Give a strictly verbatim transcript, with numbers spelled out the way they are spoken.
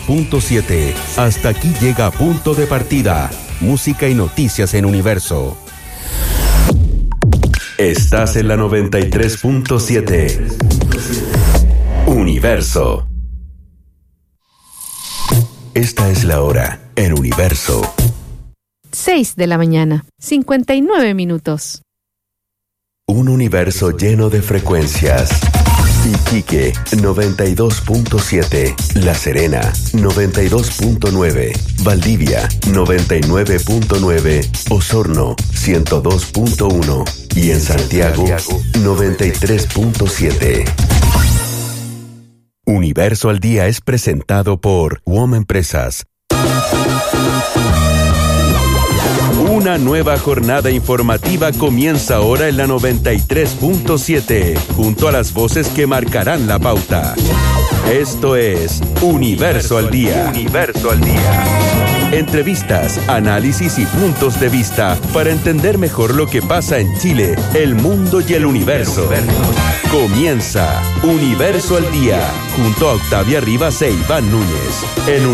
punto siete. Hasta aquí llega Punto de Partida. Música y noticias en Universo. Estás en la noventa y tres punto siete. Universo. Esta es la hora en Universo. seis de la mañana, cincuenta y nueve minutos. Un universo lleno de frecuencias. Iquique, noventa y dos punto siete. La Serena, noventa y dos punto nueve. Valdivia, noventa y nueve punto nueve. Osorno, ciento dos punto uno. Y en Santiago, noventa y tres punto siete. Universo al Día es presentado por W O M Empresas. Una nueva jornada informativa comienza ahora en la noventa y tres punto siete, junto a las voces que marcarán la pauta. Esto es Universo al Día. Universo al Día. Entrevistas, análisis y puntos de vista para entender mejor lo que pasa en Chile, el mundo y el universo. Comienza Universo al Día, junto a Octavia Rivas e Iván Núñez, en